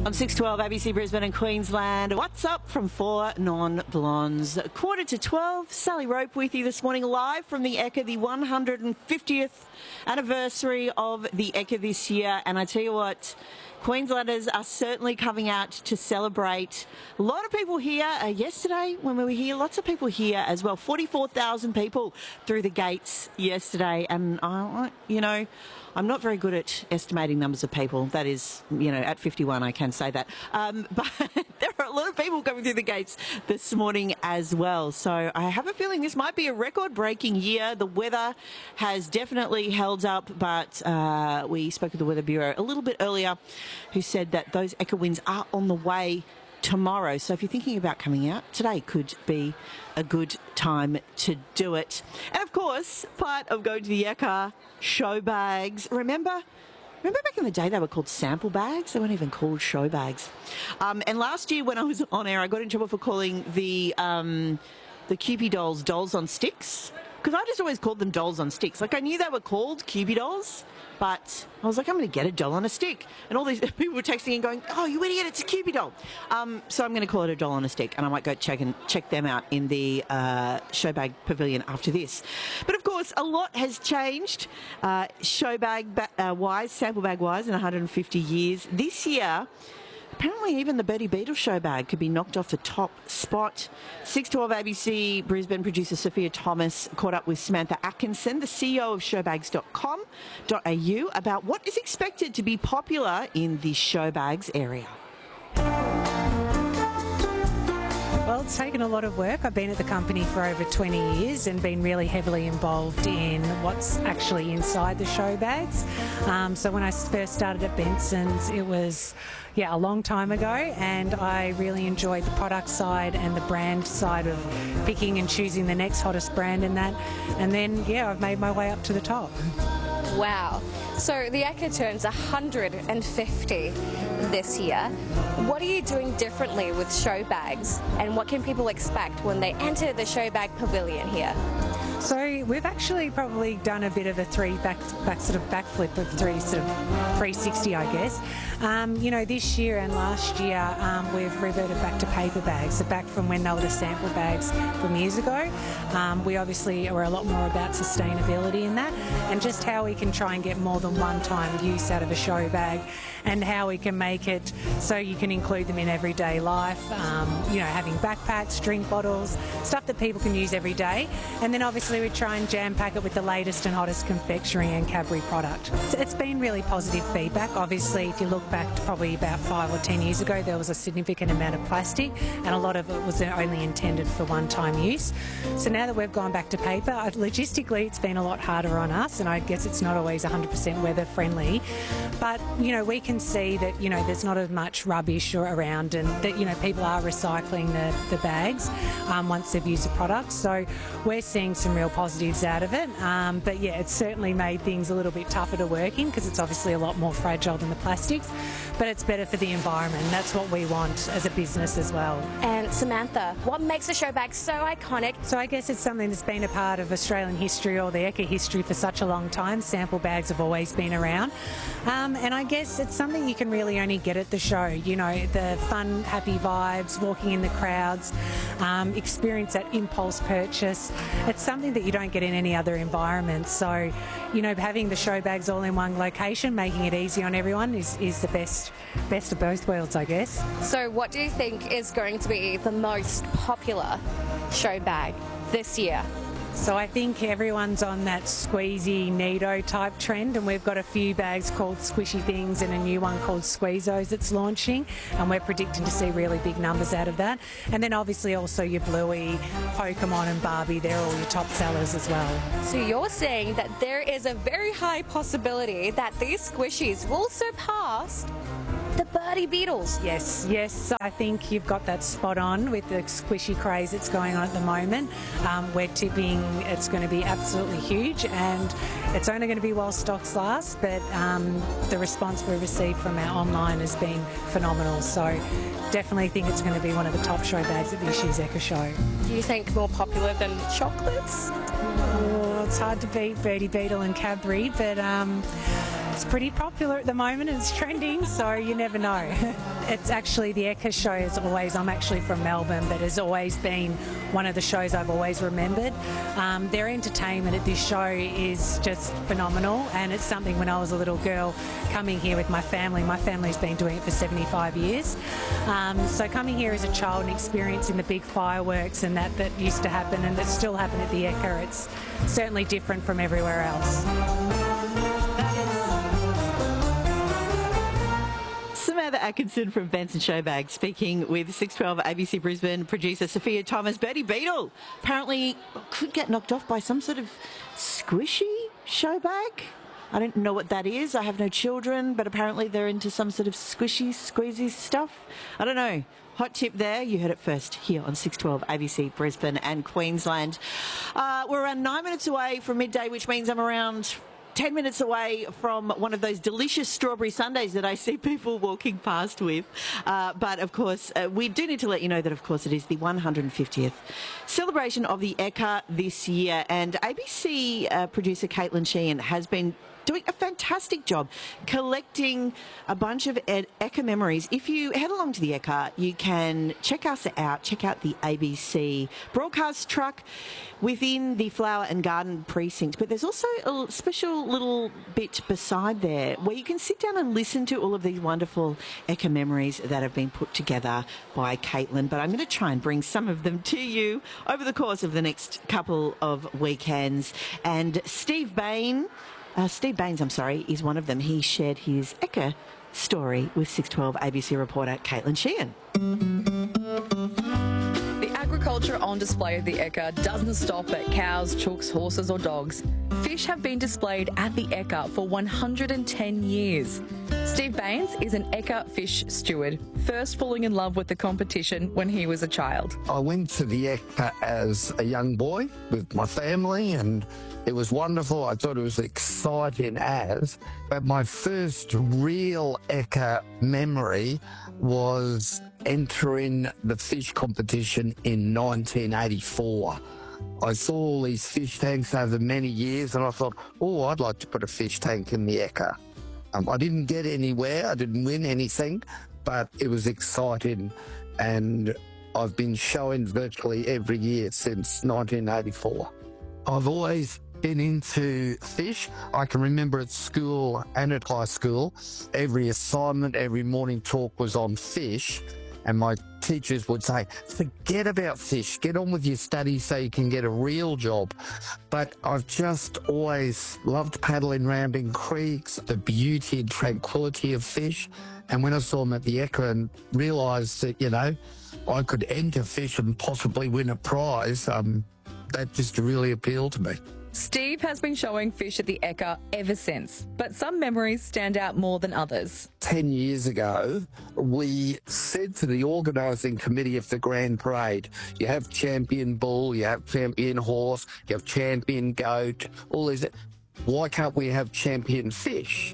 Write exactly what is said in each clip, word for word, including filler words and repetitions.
On six twelve, A B C Brisbane and Queensland. What's up from four non-blondes? Quarter to twelve, Sally Rope with you this morning, live from the Ekka, the one hundred fiftieth anniversary of the Ekka this year. And I tell you what, Queenslanders are certainly coming out to celebrate. A lot of people here. Uh, yesterday, when we were here, lots of people here as well. forty-four thousand people through the gates yesterday. And, uh, you know, I'm not very good at estimating numbers of people. That is, you know, at fifty-one, I can say that. Um, but there are a lot of people coming through the gates this morning as well. So I have a feeling this might be a record-breaking year. The weather has definitely held up, but uh, we spoke with the Weather Bureau a little bit earlier, who said that those Ekka winds are on the way tomorrow. So if you're thinking about coming out, today could be a good time to do it. And of course, part of going to the Ekka, show bags. Remember? Remember back in the day they were called sample bags? They weren't even called show bags. Um, and last year when I was on air, I got in trouble for calling the um, the Kewpie dolls dolls on sticks. Because I just always called them dolls on sticks. Like, I knew they were called Kewpie dolls, but I was like, I'm going to get a doll on a stick. And all these people were texting and going, oh, you idiot, it's a Kewpie doll. Um, so I'm going to call it a doll on a stick, and I might go check and check them out in the uh, Showbag Pavilion after this. But of course, a lot has changed, uh, Showbag ba- uh, wise, sample bag wise, in one hundred fifty years. This year, apparently even the Bertie Beetle show bag could be knocked off the top spot. six twelve A B C Brisbane producer Sophia Thomas caught up with Samantha Atkinson, the C E O of showbags dot com dot a u, about what is expected to be popular in the show bags area. Well, it's taken a lot of work. I've been at the company for over twenty years and been really heavily involved in what's actually inside the show bags. Um, so when I first started at Benson's, it was, yeah, a long time ago, and I really enjoyed the product side and the brand side of picking and choosing the next hottest brand in that. And then, yeah, I've made my way up to the top. Wow. So the Ekka turns one hundred fifty this year. What are you doing differently with show bags, and what can people expect when they enter the show bag pavilion here? So we've actually probably done a bit of a three back, back sort of backflip of three sort of three sixty, I guess. Um, you know, this year and last year um, we've reverted back to paper bags, so back from when they were the sample bags from years ago. Um, we obviously are a lot more about sustainability in that, and just how we can try and get more than one time use out of a show bag, and how we can make it so you can include them in everyday life. Um, you know, having backpacks, drink bottles, stuff that people can use every day, and then obviously we try and jam pack it with the latest and hottest confectionery and Cadbury product. It's been really positive feedback. Obviously, if you look back to probably about five or ten years ago, there was a significant amount of plastic, and a lot of it was only intended for one-time use. So now that we've gone back to paper, logistically it's been a lot harder on us, and I guess it's not always one hundred percent weather friendly. But, you know, we can see that, you know, there's not as much rubbish around, and that, you know, people are recycling the, the bags um, once they've used the product. So we're seeing some real positives out of it. Um, but yeah, it's certainly made things a little bit tougher to work in, because it's obviously a lot more fragile than the plastics, but it's better for the environment. And that's what we want as a business as well. And Samantha, what makes the show bag so iconic? So I guess it's something that's been a part of Australian history, or the Ekka history, for such a long time. Sample bags have always been around. Um, and I guess it's something you can really only get at the show. You know, the fun, happy vibes, walking in the crowds, um, experience that impulse purchase. It's something that you don't get in any other environment. So, you know, having the show bags all in one location, making it easy on everyone, is, is the best, best of both worlds, I guess. So what do you think is going to be the most popular show bag this year? So I think everyone's on that squeezy Nido type trend, and we've got a few bags called Squishy Things and a new one called Squeezos that's launching, and we're predicting to see really big numbers out of that. And then obviously also your Bluey, Pokemon and Barbie, they're all your top sellers as well. So you're saying that there is a very high possibility that these squishies will surpass the Bertie Beetles? Yes, yes. I think you've got that spot on with the squishy craze that's going on at the moment. Um, we're tipping it's going to be absolutely huge, and it's only going to be while stocks last, but um, the response we received from our online has been phenomenal. So definitely think it's going to be one of the top show bags at this year's Ekka show. Do you think more popular than chocolates? Oh, it's hard to beat Bertie Beetle and Cadbury, but um, it's pretty popular at the moment. It's trending, so you never know. it's actually the Ekka show is always, I'm actually from Melbourne, but has always been one of the shows I've always remembered. Um, their entertainment at this show is just phenomenal, and it's something when I was a little girl coming here with my family. My family's been doing it for seventy-five years. Um, so coming here as a child and experiencing the big fireworks and that that used to happen and that still happen at the Ekka, it's certainly different from everywhere else. Samantha Atkinson from Benson Showbag speaking with six twelve A B C Brisbane producer Sophia Thomas. Bertie Beetle apparently could get knocked off by some sort of squishy showbag. I don't know what that is. I have no children, but apparently they're into some sort of squishy, squeezy stuff. I don't know. Hot tip there. You heard it first here on six twelve A B C Brisbane and Queensland. Uh, we're around nine minutes away from midday, which means I'm around ten minutes away from one of those delicious strawberry sundaes that I see people walking past with. Uh, but, of course, uh, we do need to let you know that, of course, it is the one hundred fiftieth celebration of the Ekka this year. And A B C uh, producer Caitlin Sheehan has been doing a fantastic job collecting a bunch of Ekka memories. If you head along to the Ekka, you can check us out, check out the A B C broadcast truck within the Flower and Garden precinct. But there's also a special little bit beside there where you can sit down and listen to all of these wonderful Ekka memories that have been put together by Caitlin. But I'm going to try and bring some of them to you over the course of the next couple of weekends. And Steve Bain... Uh, Steve Baines, I'm sorry, is one of them. He shared his Ekka story with six twelve A B C reporter Caitlin Sheehan. The agriculture on display at the Ekka doesn't stop at cows, chooks, horses or dogs. Fish have been displayed at the Ekka for one hundred ten years. Steve Baines is an Ekka fish steward, first falling in love with the competition when he was a child. I went to the Ekka as a young boy with my family, and it was wonderful. I thought it was exciting as, but my first real Ekka memory was entering the fish competition in nineteen eighty-four. I saw all these fish tanks over many years, and I thought, oh, I'd like to put a fish tank in the Ekka. Um, I didn't get anywhere, I didn't win anything, but it was exciting, and I've been showing virtually every year since nineteen eighty-four. I've always been into fish. I can remember at school and at high school, every assignment, every morning talk was on fish, and my teachers would say, forget about fish, get on with your studies so you can get a real job. But I've just always loved paddling around in creeks, the beauty and tranquility of fish. And when I saw them at the Ekka and realised that, you know, I could enter fish and possibly win a prize, um, that just really appealed to me. Steve has been showing fish at the Ekka ever since, but some memories stand out more than others. Ten years ago, we said to the organising committee of the Grand Parade, you have champion bull, you have champion horse, you have champion goat, all these. Why can't we have champion fish?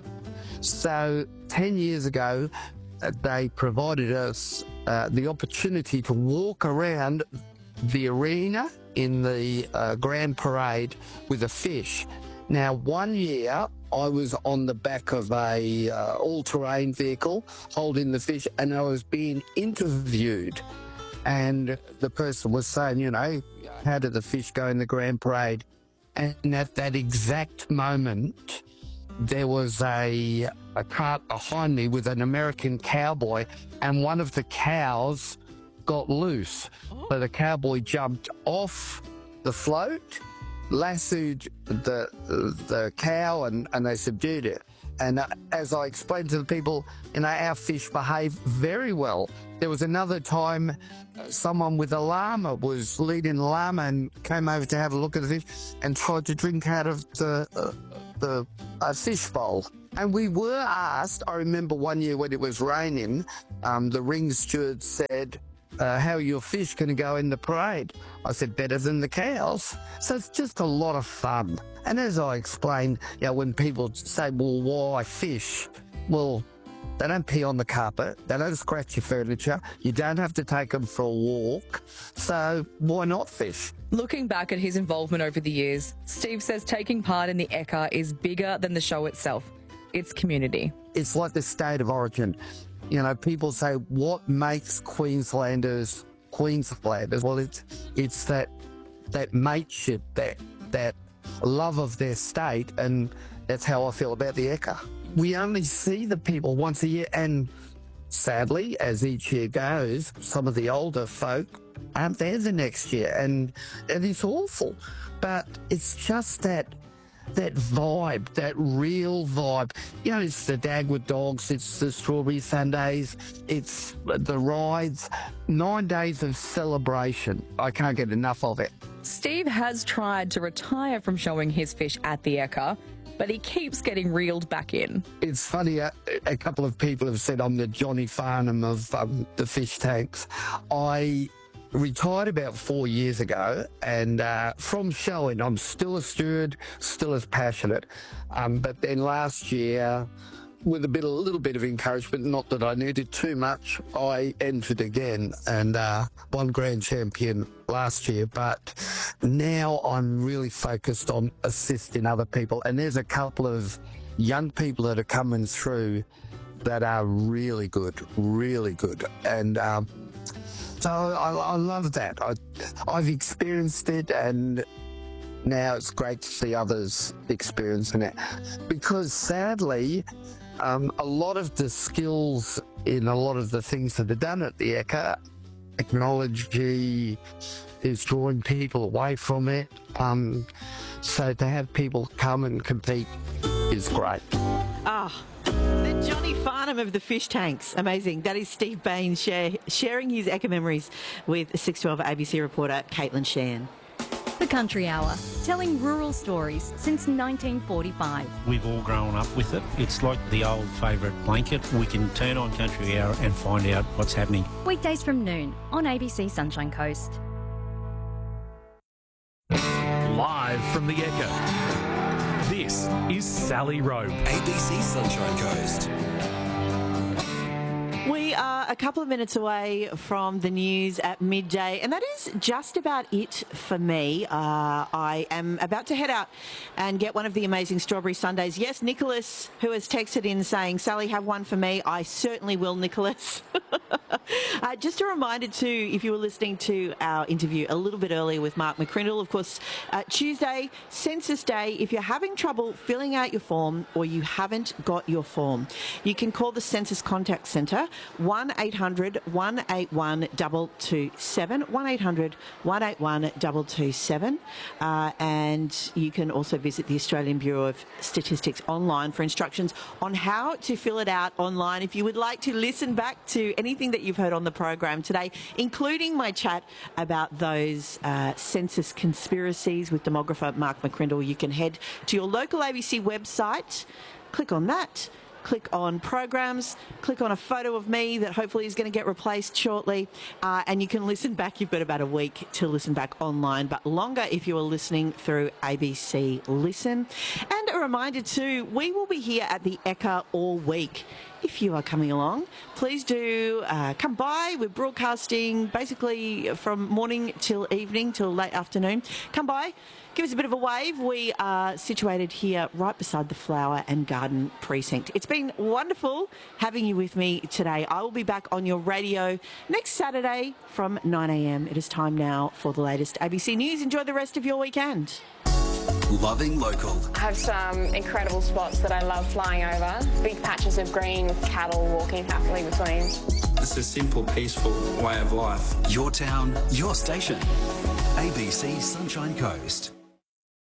So ten years ago, uh, they provided us uh, the opportunity to walk around the arena in the uh, Grand Parade with a fish. Now, one year I was on the back of a uh, all-terrain vehicle holding the fish, and I was being interviewed, and the person was saying, you know, how did the fish go in the Grand Parade? And at that exact moment, there was a, a cart behind me with an American cowboy, and one of the cows got loose. So the cowboy jumped off the float, lassoed the the cow, and, and they subdued it. And uh, as I explained to the people, you know, our fish behave very well. There was another time uh, someone with a llama was leading a llama and came over to have a look at the fish and tried to drink out of the, uh, the uh, fish bowl. And we were asked, I remember one year when it was raining, um, the ring steward said, Uh, how are your fish going to go in the parade? I said, better than the cows. So it's just a lot of fun. And as I explained, you know, when people say, well, why fish? Well, they don't pee on the carpet. They don't scratch your furniture. You don't have to take them for a walk. So why not fish? Looking back at his involvement over the years, Steve says taking part in the Ekka is bigger than the show itself. its community. It's like the state of origin. You know, people say, what makes Queenslanders Queenslanders? Well, it's it's that that mateship, that that love of their state, and that's how I feel about the Ekka. We only see the people once a year, and sadly, as each year goes, some of the older folk aren't there the next year, and and it's awful. But it's just that that vibe, that real vibe. You know, it's the Dagwood Dogs, it's the Strawberry Sundays, it's the rides. Nine days of celebration. I can't get enough of it. Steve has tried to retire from showing his fish at the Ekka, but he keeps getting reeled back in. It's funny, a, a couple of people have said I'm the Johnny Farnham of um, the fish tanks. I retired about four years ago, and uh, from showing, I'm still a steward, still as passionate. Um, but then last year, with a bit, a little bit of encouragement, not that I needed too much, I entered again and uh, won grand champion last year. But now I'm really focused on assisting other people, and there's a couple of young people that are coming through that are really good, really good, and um, so I, I love that. I, I've experienced it, and now it's great to see others experiencing it, because sadly, Um, a lot of the skills in a lot of the things that are done at the Ekka, technology is drawing people away from it. Um, so to have people come and compete is great. Ah, the Johnny Farnham of the fish tanks. Amazing. That is Steve Baines share, sharing his Ekka memories with six twelve A B C reporter Caitlin Shan. The Country Hour, telling rural stories since nineteen forty-five. We've all grown up with it. It's like the old favourite blanket. We can turn on Country Hour and find out what's happening. Weekdays from noon on A B C Sunshine Coast. Live from the Ekka, this is Sally Rope. A B C Sunshine Coast. We are a couple of minutes away from the news at midday, and that is just about it for me. Uh, I am about to head out and get one of the amazing strawberry sundaes. Yes, Nicholas, who has texted in saying, Sally, have one for me. I certainly will, Nicholas. uh, just a reminder too, if you were listening to our interview a little bit earlier with Mark McCrindle, of course, uh, Tuesday, Census Day, if you're having trouble filling out your form or you haven't got your form, you can call the Census Contact Centre, one eight hundred, one eight one, two two seven, one eight hundred, one eight one, two two seven, uh, and you can also visit the Australian Bureau of Statistics online for instructions on how to fill it out online. If you would like to listen back to anything that you've heard on the program today, including my chat about those uh, census conspiracies with demographer Mark McCrindle, you can head to your local A B C website, click on that, click on programs, click on a photo of me that hopefully is going to get replaced shortly, uh, and you can listen back. You've got about a week to listen back online, but longer if you are listening through A B C Listen. And a reminder too, we will be here at the Ekka all week. If you are coming along, please do uh, come by. We're broadcasting basically from morning till evening, till late afternoon. Come by, give us a bit of a wave. We are situated here right beside the Flower and Garden Precinct. It's been wonderful having you with me today. I will be back on your radio next Saturday from nine a m. It is time now for the latest A B C News. Enjoy the rest of your weekend. Loving local. I have some incredible spots that I love flying over. Big patches of green with cattle walking happily between. It's a simple, peaceful way of life. Your town, your station. A B C Sunshine Coast.